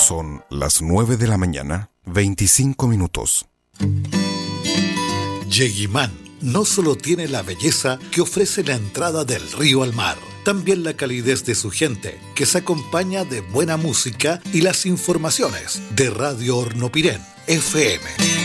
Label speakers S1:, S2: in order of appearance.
S1: Son las 9 de la mañana, 25 minutos.
S2: Yeguimán no solo tiene la belleza que ofrece la entrada del río al mar, también la calidez de su gente, que se acompaña de buena música y las informaciones de Radio Hornopirén, FM.